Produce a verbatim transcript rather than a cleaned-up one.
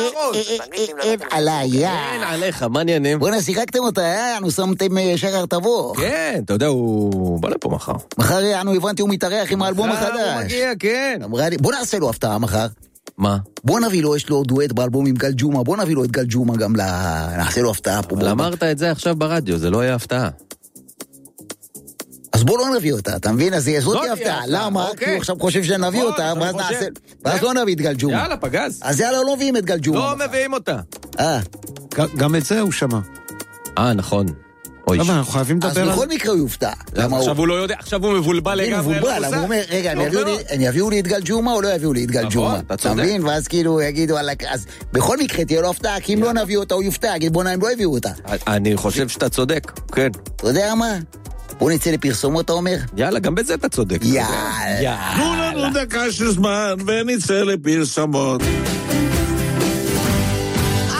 אין עליי, אין עליך, מה עניינים? בוא'נה, שיחקתם אותה, יענו, שמתם שחר תבוא. כן, אתה יודע, הוא בא לפה מחר. מחר, יענו, הבנתי, הוא מתארח עם האלבום החדש. מחר הוא מגיע, כן. בוא נעשה לו הפתעה מחר. מה? בוא נביא לו, יש לו דואט באלבום עם גל ג'ומה, בוא נביא לו את גל ג'ומה גם ל... נעשה לו הפתעה פה. אבל אמרת את זה עכשיו ברדיו, זה לא היה הפתעה. אז בוא לא נביא אותה, אתה מבין? אז זאת תהיה הפתעה. למה? כי הוא עכשיו חושב שנביא אותה, ואז נעשה... ואז לא נביא את גל ג'ומה. יאללה, פגז. אז יאללה, לא מביאים את גל ג'ומה. לא מביאים אותה. אה. גם את זה הוא שמע. אה, נכון. אבל אנחנו חייבים לדבר על... אז בכל מקרה הוא יופתע. עכשיו הוא לא יודע, עכשיו הוא מבולבל לגמרי. הוא מבולבל, הוא אומר, רגע, הם יביאו לי את גל ג'ומה או לא יביאו לי את גל ג'ומה? אתה מבין? ואז כאילו יגידו, אז בכל מקרה תהיה לו הפתעה, כי אם לא נביא אותה הוא יופתע, יגיד בוא נעים לא הביאו אותה. אני חושב שאתה צודק, כן. אתה יודע מה? בוא נצא לפרסומות, אתה אומר? יאללה, גם בזה אתה צודק. יאללה. תנו לנו דקה של זמן ונצא לפרסומות.